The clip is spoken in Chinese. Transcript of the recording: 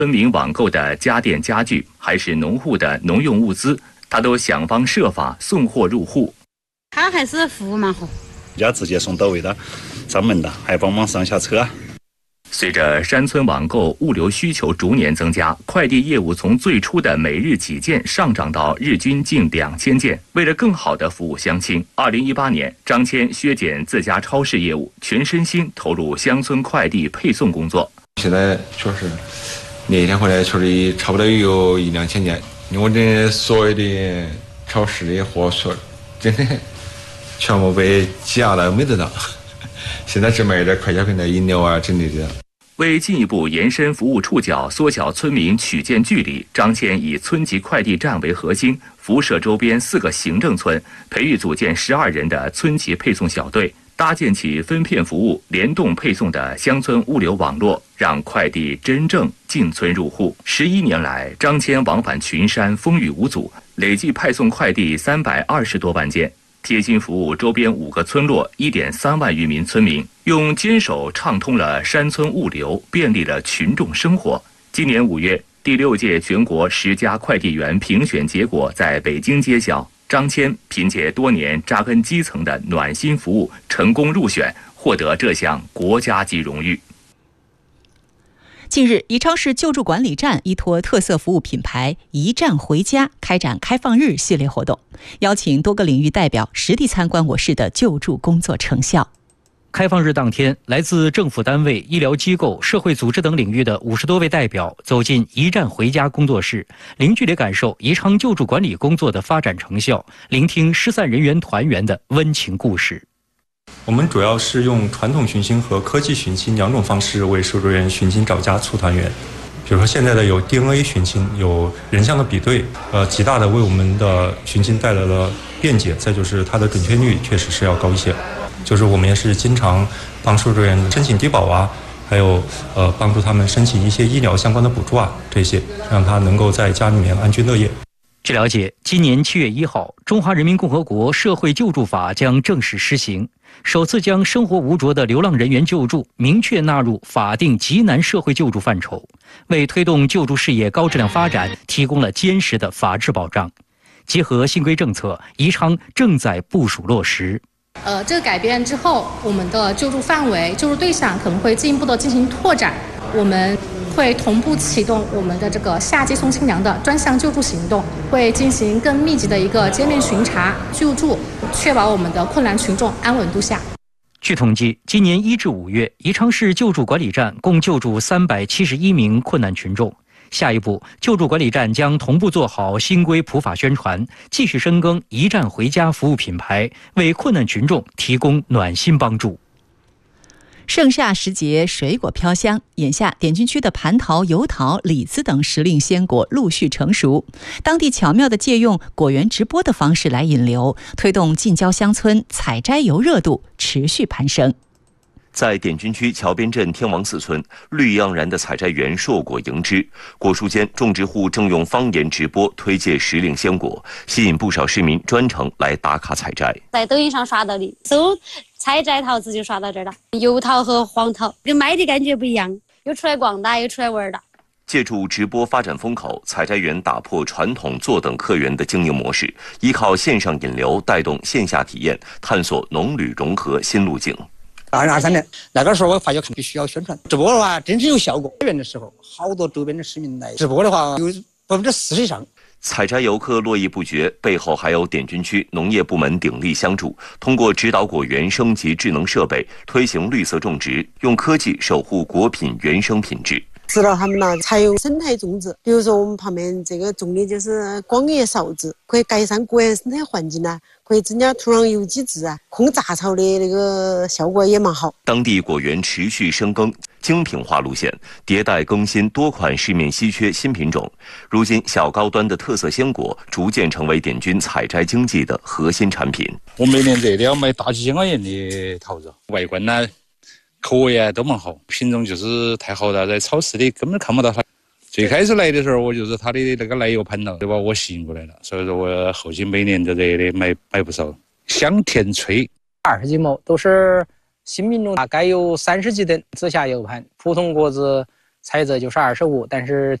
村民网购的家电家具，还是农户的农用物资，他都想方设法送货入户。 他还是服务蛮好， 人家直接送到位的，上门的，还帮忙上下车。 随着山村网购物流需求逐年增加，快递业务从最初的每日几件上涨到日均近2000件。为了更好地服务乡亲，2018年，张谦削减自家超市业务，全身心投入乡村快递配送工作。 现在确实，那天回来确实差不多有1-2000件。我这所有的超市的货说真的全部被挤压了，没得到。现在只卖点快消品的饮料啊之类的。 为进一步延伸服务触角，缩小村民取件距离，张谦以村级快递站为核心，辐射周边4个行政村，培育组建12人的村级配送小队，搭建起分片服务、联动配送的乡村物流网络，让快递真正进村入户。11年来，张谦往返群山，风雨无阻，累计派送快递320多万件。贴心服务周边5个村落1.3万余名村民，用坚守畅通了山村物流，便利了群众生活。今年5月，第6届全国10佳快递员评选结果在北京揭晓，张谦凭借多年扎根基层的暖心服务，成功入选，获得这项国家级荣誉。 近日，宜昌市救助管理站依托特色服务品牌“一站回家”开展开放日系列活动，邀请多个领域代表实地参观我市的救助工作成效。 开放日当天，来自政府单位、医疗机构、社会组织等领域的50多位代表走进“一站回家”工作室，零距离感受宜昌救助管理工作的发展成效，聆听失散人员团圆的温情故事。 我们主要是用传统寻亲和科技寻亲2种方式为受助人寻亲找家促团圆。比如说现在的有 DNA 寻亲，有人像的比对，极大的为我们的寻亲带来了便捷。再就是它的准确率确实是要高一些。就是我们也是经常帮受助人申请低保啊，还有帮助他们申请一些医疗相关的补助啊，这些让他能够在家里面安居乐业。 据了解，今年7月1号，《中华人民共和国社会救助法》将正式施行，首次将生活无着的流浪人员救助明确纳入法定极难社会救助范畴，为推动救助事业高质量发展提供了坚实的法治保障。结合新规政策，宜昌正在部署落实。 这个改编之后，我们的救助范围、救助对象可能会进一步的进行拓展。我们会同步启动我们的这个夏季送亲娘的专项救助行动，会进行更密集的一个街面巡查救助，确保我们的困难群众安稳度夏。 据统计，今年1至5月，宜昌市救助管理站共救助371名困难群众。下一步，救助管理站将同步做好新规普法宣传，继续深耕一站回家服务品牌，为困难群众提供暖心帮助。 盛夏时节，水果飘香，眼下滇军区的蟠桃、油桃、李子等时令鲜果陆续成熟，当地巧妙地借用果园直播的方式来引流，推动近郊乡村采摘油热度持续攀升。 在滇军区桥边镇天王寺村，绿意盎然的采摘园硕果盈枝，果蔬间种植户正用方言直播推介时令鲜果，吸引不少市民专程来打卡采摘。 在抖音上刷到的，搜采摘桃子就刷到这儿了。油桃和黄桃跟卖的感觉不一样，又出来逛的，又出来玩的。 借助直播发展风口，采摘园打破传统坐等客源的经营模式，依靠线上引流带动线下体验，探索农旅融合新路径。 2023年那个时候，我发觉必须要宣传直播的话，真是有效果。园的时候，好多周边的市民来直播的话，有40%以上。 采摘游客络绎不绝，背后还有滇军区农业部门鼎力相助，通过指导果园升级智能设备，推行绿色种植，用科技守护果品原生品质。 指导他们呢，采用生态种植，比如说我们旁边这个种的就是光叶芍子，可以改善果园生态环境啊，可以增加土壤有机质啊，控杂草的那个效果也蛮好。 当地果园持续深耕精品化路线，迭代更新多款市面稀缺新品种。如今，小高端的特色鲜果逐渐成为滇军采摘经济的核心产品。 我每年这里要卖大几千块钱的桃子，外观呢，口味啊都蛮好，品种就是太好了，在超市里根本看不到它。最开始来的时候，我就是它的那个奶油蟠桃，就把我吸引过来了，所以说我后期每年在这里买不少，香甜脆。 20几亩都是新品种，大概有30几吨，紫霞油盘，普通果子采择就是25，但是